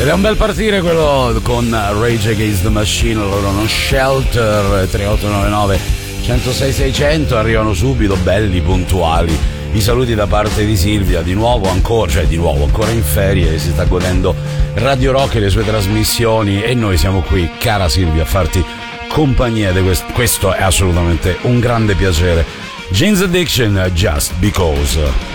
Ed è un bel partire quello con Rage Against the Machine, loro non Shelter. 3899 106 600, arrivano subito, belli, puntuali. I saluti da parte di Silvia, di nuovo ancora in ferie, si sta godendo Radio Rock e le sue trasmissioni e noi siamo qui, cara Silvia, a farti compagnia. Questo è assolutamente un grande piacere. Jane's Addiction, Just Because.